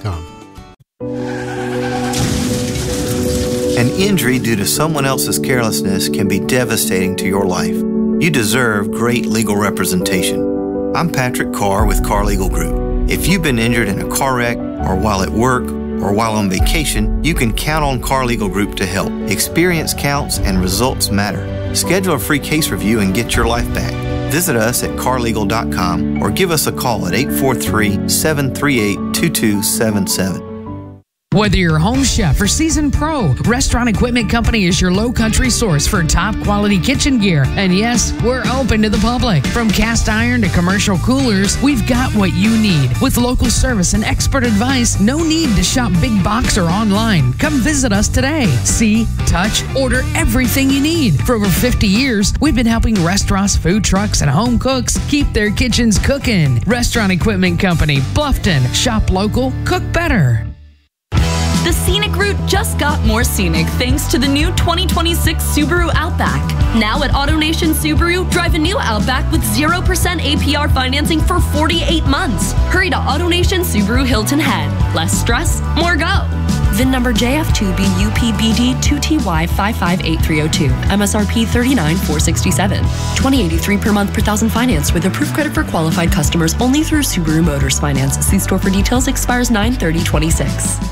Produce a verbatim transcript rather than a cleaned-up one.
com. An injury due to someone else's carelessness can be devastating to your life. You deserve great legal representation. I'm Patrick Carr with Carr Legal Group. If you've been injured in a car wreck or while at work or while on vacation, you can count on Carr Legal Group to help. Experience counts and results matter. Schedule a free case review and get your life back. Visit us at car legal dot com or give us a call at eight four three, seven three eight, two two seven seven. Whether you're a home chef or seasoned pro, Restaurant Equipment Company is your low country source for top quality kitchen gear. And yes, we're open to the public. From cast iron to commercial coolers, we've got what you need. With local service and expert advice, no need to shop big box or online. Come visit us today. See, touch, order everything you need. For over fifty years, we've been helping restaurants, food trucks, and home cooks keep their kitchens cooking. Restaurant Equipment Company, Bluffton. Shop local, cook better. The scenic route just got more scenic thanks to the new twenty twenty-six Subaru Outback. Now at AutoNation Subaru, drive a new Outback with zero percent A P R financing for forty-eight months. Hurry to AutoNation Subaru Hilton Head. Less stress, more go. V I N number J F two B U P B D two T Y five five eight three zero two. M S R P thirty-nine thousand four hundred sixty-seven. twenty eighty-three per month per thousand financed with approved credit for qualified customers only through Subaru Motors Finance. See store for details. Expires nine thirty twenty-six.